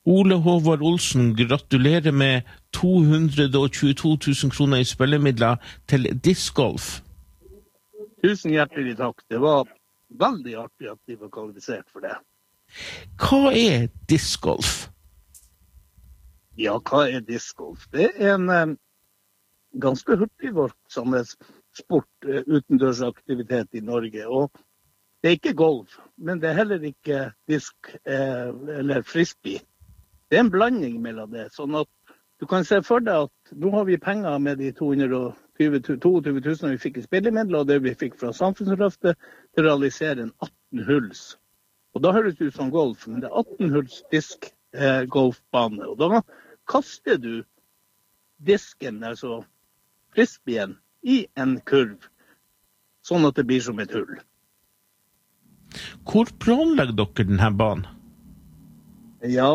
Ole Håvard Olsen, gratulerer med 222 000 kroner i spillemidler til discgolf. Tusen hjertelig takk. Det var veldig artig at de var kvalifisert for det. Hva er discgolf? Ja, hva er discgolf? Det er en ganske hurtigvoksende sport, utendørsaktivitet i Norge. Og det er ikke golf, men det er heller ikke disk eller frisbee. Det er en blanding mellom det, sånn at du kan se for deg at nå har vi penger med de 22 000 vi fikk i spillemidler, og det vi fikk fra Samfunnsløftet, til å realisere en 18 hulls. Og da høres det ut som golf, men det er 18 hulls disk-golfbane. Og da kaster du disken, altså frisbeen, i en kurv, sånn at det blir som et hull. Hvor planlegger dere denne banen? Ja,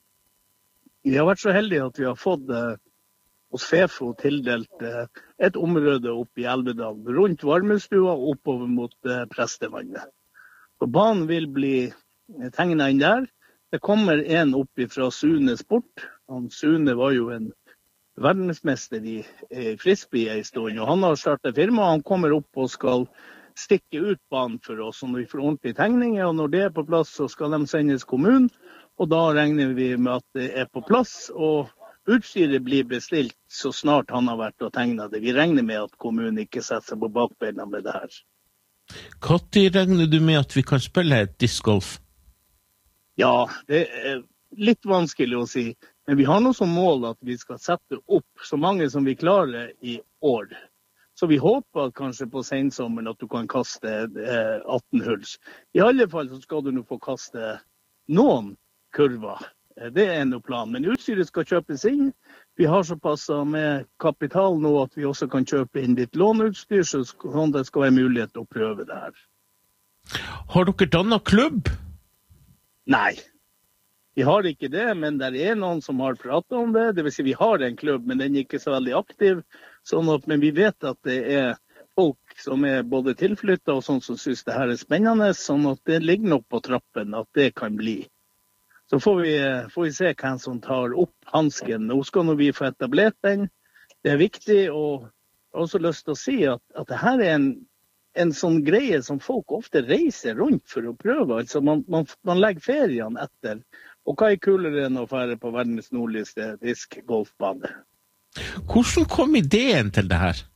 vi har vært så heldige at vi har fått hos Fefo tildelt et område oppe i Elvedal, rundt varmestua og oppover mot Prestevannet. Og banen vil bli tegnet inn der. Det kommer en opp fra Sune Sport. Sune var jo en verdensmester i frisbee en stund, og han har startet firma. Han kommer opp og skal stikke ut banen for oss, og når vi får ordentlige tegninger, og når det er på plass, så skal de sendes kommunen. Og da regner vi med at det er på plass, og utstyret blir bestilt så snart han har vært og tegnet det. Vi regner med at kommunen ikke setter seg på bakbeina med det her. Hva regner du med at vi kan spille discgolf? Ja, det er litt vanskelig å si, men vi har noe som mål at vi skal sette opp så mange som vi klarer i år. Så vi håper kanskje på sensommeren at du kan kaste 18 hulls. I alle fall så skal du nå få kaste noen kurver. Det er noe plan, men utstyret skal kjøpes inn. Vi har såpass med kapital nå at vi også kan kjøpe inn litt låneutstyr, så det skal være mulighet til å prøve det her. Har dere dannet klubb? Nei, vi har ikke det, men det er noen som har pratet om det. Det vil si vi har en klubb, men den er ikke så veldig aktiv. Men vi vet at det er folk som er både tilflyttet og sånn som synes det her er spennende, sånn at det ligger nok på trappen at det kan bli. Så får vi se hvem som tar opp hansken. Nå skal vi få etablert den. Det er viktig, og jeg har også lyst til å si at det her er en sånn greie som folk ofte reiser rundt for å prøve. Altså man legger feriene etter. Og hva er kulere enn å fære på verdens nordligste disk-golfbane? Hvordan kom ideen til det her?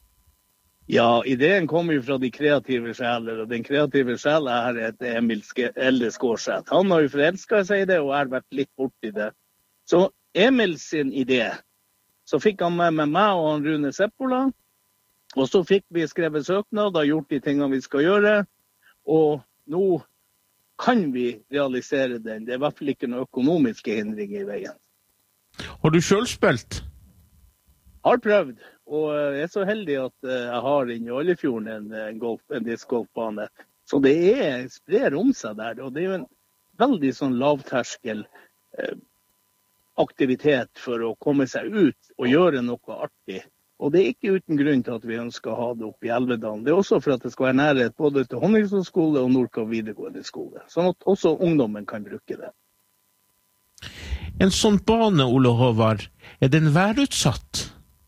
Ja, ideen kommer jo fra de kreative sjeler, og den kreative sjelen her er Emil Elde Skårseth. Han har jo forelsket seg i det, og har vært litt borti det. Så Emil sin idé, så fikk han med meg og Rune Seppola, og så fikk vi skrevet søknad, og gjort de tingene vi skal gjøre, og nå kan vi realisere den. Det er i hvert fall ikke noen økonomiske hindringer i veien. Har du selv spilt? Har prøvd, og jeg er så heldig at jeg har inne i Oljefjorden en diskgolfbane. Så det sprer om seg der, og det er jo en veldig sånn lavterskel aktivitet for å komme seg ut og gjøre noe artig. Og det er ikke uten grunn til at vi ønsker å ha det oppe i Elvedalen. Det er også for at det skal være nærhet både til Honningsvåg skole og Nordkapp videregående skole, sånn at også ungdommen kan bruke det. En sånn bane, Ole Håvard, er den værutsatt?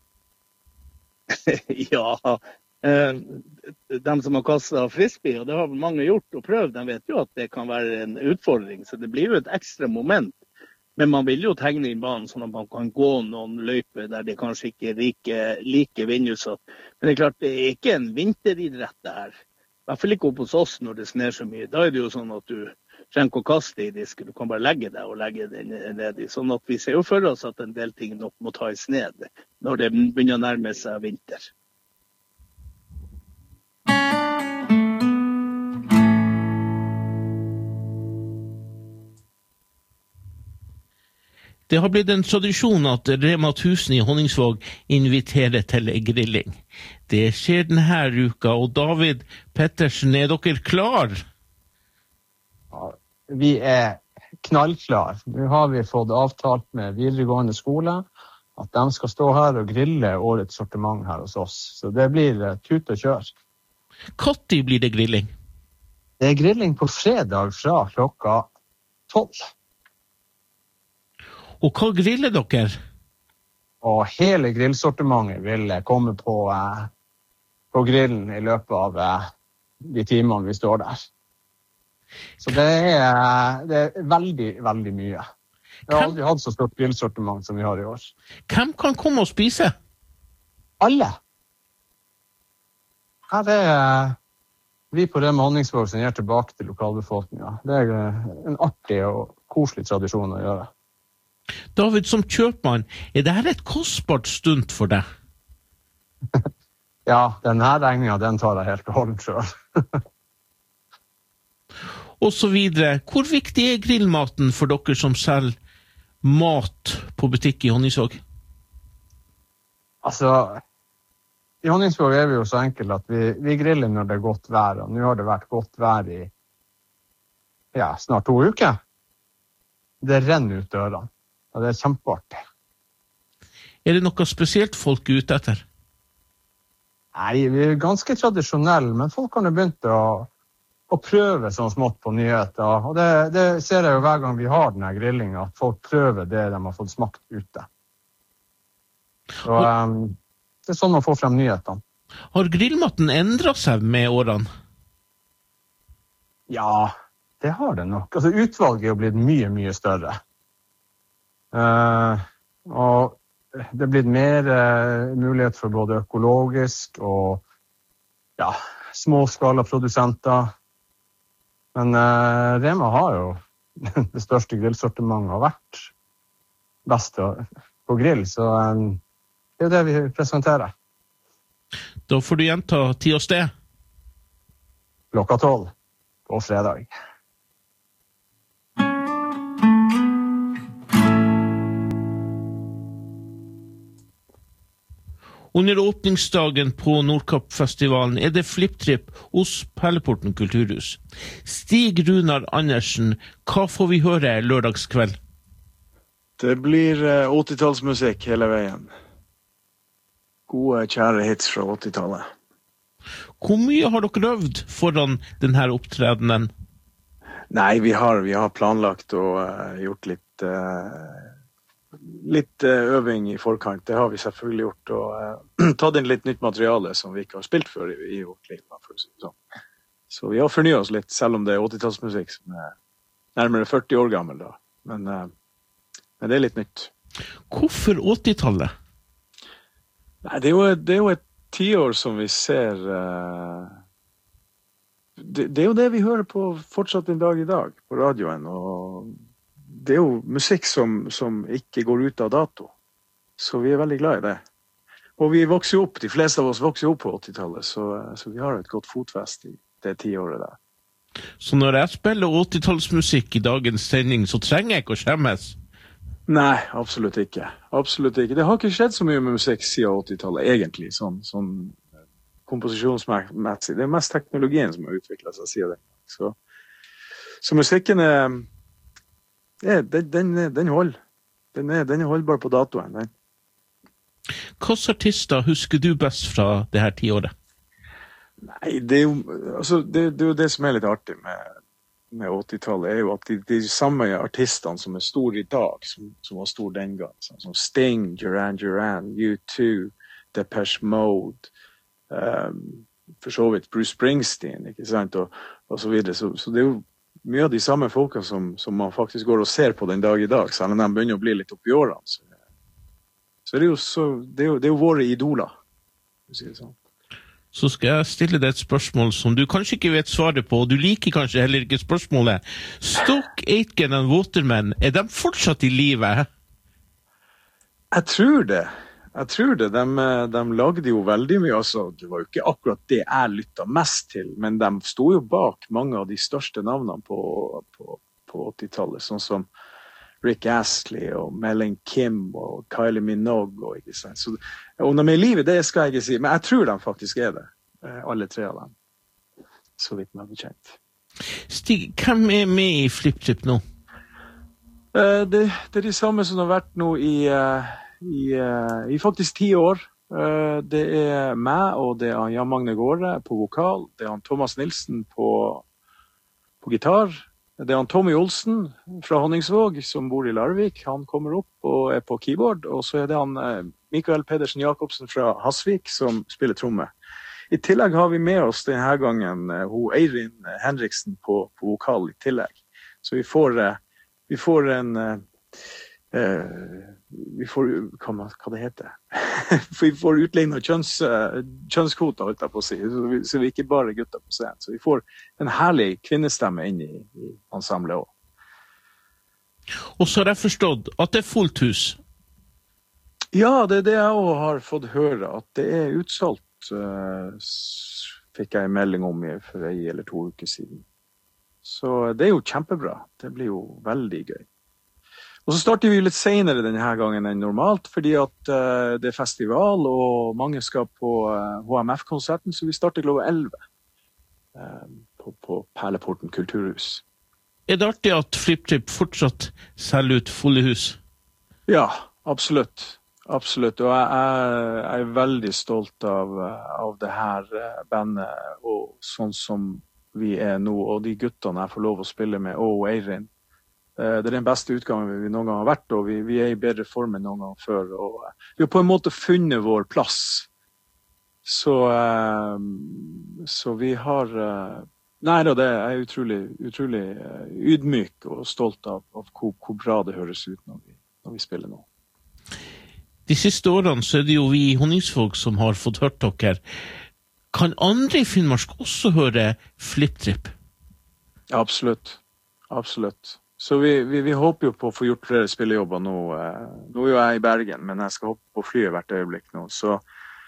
Ja, de som har kastet frisbee, og det har mange gjort og prøvd, de vet jo at det kan være en utfordring, så det blir jo et ekstra moment. Men man vil jo tegne inn banen sånn at man kan gå noen løyper der det kanskje ikke er like vindutsatt. Men det er klart, det er ikke en vinteridrett det her. I hvert fall ikke opp hos oss når det sner så mye. Da er det jo sånn at du trenger ikke å kaste i disken, du kan bare legge deg og legge den ned i. Sånn at vi ser jo for oss at en del ting nok må tas ned når det begynner å nærme seg vinter. Det har blitt en tradisjon at Rema 1000 i Honningsvåg inviterer til grilling. Det skjer denne uka, og David Pettersen, er dere klar? Ja, vi er knallklar. Nå har vi fått avtalt med videregående skole at de skal stå her og grille årets sortiment her hos oss. Så det blir tut og kjør. Når blir det grilling? Det er grilling på fredag fra klokka 12. Og hva griller dere? Og hele grillsortimentet vil komme på grillen I løpet av de timene vi står der. Så det er veldig, veldig mye. Vi har aldri hatt så stort grillsortiment som vi har I år. Hvem kan komme og spise? Alle. Her vi på Rema Honningsvåg som gir tilbake til lokalbefolkningen. Det en artig og koselig tradisjon å gjøre. David, som kjøpmann, dette et kostbart stund for deg? Ja, denne regningen, den tar jeg helt og holdt selv. Og så videre. Hvor viktig grillmaten for dere som selger mat på butikk I Honningsvåg? Altså, I Honningsvåg vi jo så enkelt at vi griller når det godt vær, og nå har det vært godt vær I snart 2 uker. Det renner ut dørene, og det kjempeartig. Det noe spesielt folk ute etter? Nei, vi ganske tradisjonelle, men folk har begynt å prøve sånn smått på nyheter, og det ser jeg jo hver gang vi har denne grillingen, at folk prøver det de har fått smakt ute. Så det sånn man får frem nyhetene. Har grillmaten endret seg med årene? Ja, det har det nok. Altså, utvalget jo blitt mye, mye større. Og det blitt mer mulighet for både økologisk og småskalaprodusenter. Men Rema har jo det største grillsortimentet og vært best på grill, så det det vi presenterer. Da får du gjenta tid og sted. Klokka 12 på fredag. Under åpningsdagen på Nordkappfestivalen det FlippTrip hos Perleporten kulturhus. Stig Runar Andersen, hva får vi høre lørdagskveld? Det blir 80-tallsmusikk hele veien. Gode, kjære hits fra 80-tallet. Hvor mye har dere øvd foran denne opptredenen? Nei, vi har planlagt og gjort litt øving I forkant. Det har vi selvfølgelig gjort, og tatt inn litt nytt materiale som vi ikke har spilt før I vårt liv. Så vi har fornyet oss litt, selv om det 80-tallsmusikk som nærmere 40 år gammel da. Men det litt nytt. Hvorfor 80-tallet? Nei, det jo et 10 år som vi ser... Det jo det vi hører på fortsatt en dag I dag på radioen, og det jo musikk som ikke går ut av dato. Så vi veldig glad I det. Og vi vokser opp, de fleste av oss vokser opp på 80-tallet, så vi har et godt fotfest I det 10 året der. Så når jeg spiller 80-tallsmusikk I dagens sending, så trenger jeg ikke å skjemmes? Nei, absolutt ikke. Absolutt ikke. Det har ikke skjedd så mye med musikk siden 80-tallet, egentlig, sånn komposisjonsmessig. Det mest teknologien som har utviklet seg siden det. Så musikken den holder. Den holdbar på datoen. Den. Hvilke artister husker du best fra det her 10 året? Nei, det jo det som litt artig med 80-tallet jo at de samme artistene som store I dag, som var store den gang, som Sting, Duran Duran, U2, Depeche Mode, for så vidt Bruce Springsteen, ikke sant, og så videre. Så det jo mye av de samme folka som man faktisk går og ser på den dag I dag, selv om de begynner å bli litt opp I årene. Så det jo våre idoler, for å si det sånn. Så skal jeg stille deg et spørsmål som du kanskje ikke vet svaret på, og du liker kanskje heller ikke spørsmålet. Stock Aitken og Waterman, de fortsatt I livet? Jeg tror det. De lagde jo veldig mye, altså, det var jo ikke akkurat det jeg lyttet mest til, men de stod jo bak mange av de største navnene på 80-tallet, sånn som Rick Astley og Melanie Kim og Kylie Minogue og ikke sant. Så om de I livet, det skal jeg ikke si, men jeg tror de faktisk det. Alle 3 av dem. Så vidt meg bekjent. Stig, hvem med I FlippTrip nå? Det de samme som har vært nå I faktisk 10 år. Det meg, og det Jan Magne Gårde på vokal. Det Thomas Nilsen på gitar. Det han Tommy Olsen fra Honningsvåg som bor i Larvik. Han kommer opp og på keyboard. Og så det han Mikael Pedersen Jakobsen fra Hasvik som spiller tromme. I tillegg har vi med oss denne gangen Eirin Henriksen på vokal i tillegg. Så vi får hva det heter. Vi får utlignet kjønnskvoter ut på å si, så vi ikke bare gutter på scenen. Så vi får en herlig kvinnestemme inn i ensemblet også. Og så har jeg forstått at det fullt hus. Ja, det jeg også har fått høre, at det utsolgt, fikk jeg en melding om for 1 eller 2 uker siden. Så det jo kjempebra. Det blir jo veldig gøy. Og så starter vi litt senere denne gangen enn normalt, fordi at det festival, og mange skal på HMF-konserten, så vi starter klokka 11 på Perleporten kulturhus. Det artig at FlippTrip fortsatt selger ut fulle hus? Ja, absolutt. Absolutt, og jeg veldig stolt av det her bandet, og sånn som vi nå, og de guttene jeg får lov å spille med, og Eirin. Det den beste utgangen vi noen gang har vært, og vi I bedre form enn noen gang før, og vi har på en måte funnet vår plass. Så vi har... Nei da, det utrolig ydmyk og stolt av hvor bra det høres ut når vi spiller nå. De siste årene så det jo vi I Honningsvåg som har fått hørt dere. Kan andre I Finnmark også høre FlippTrip? Ja, absolutt. Så vi håper jo på å få gjort flere spillejobber nå. Nå jo jeg I Bergen, men jeg skal hoppe på flyet hvert øyeblikk nå. Så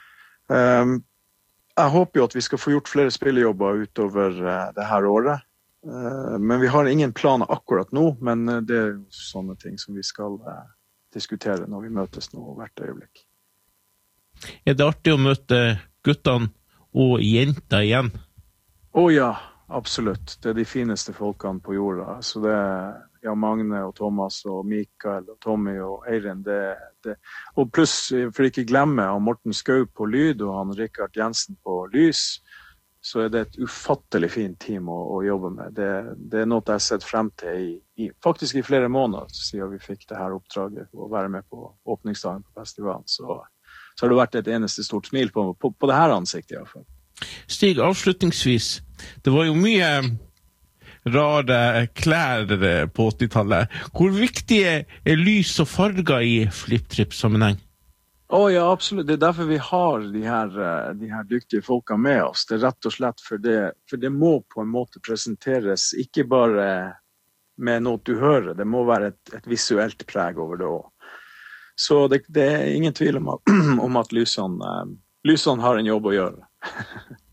jeg håper jo at vi skal få gjort flere spillejobber utover det her året. Men vi har ingen planer akkurat nå, men det jo sånne ting som vi skal... diskutere når vi møtes nå hvert øyeblikk. Det artig å møte guttene og jenter igjen? Ja, absolutt. Det de fineste folkene på jorda. Så det Jan Magne og Thomas og Mikael og Tommy og Eirin. Og pluss, for ikke glemme, han Morten Skau på lyd og han Rikard Jensen på lys. Så det et ufattelig fint team å jobbe med. Det noe jeg har sett frem til faktisk I flere måneder siden vi fikk det her oppdraget å være med på åpningsdagen på festivalen. Så har det vært et eneste stort smil på det her ansiktet I hvert fall. Stig, avslutningsvis, det var jo mye rare klær på 80-tallet. Hvor viktig lys og farger I FlippTrip-sammenheng? Ja, absolutt. Det derfor vi har de her dyktige folkene med oss. Det rett og slett for det må på en måte presenteres ikke bare med noe du hører. Det må være et visuelt preg over det også. Så det ingen tvil om at lysene har en jobb å gjøre.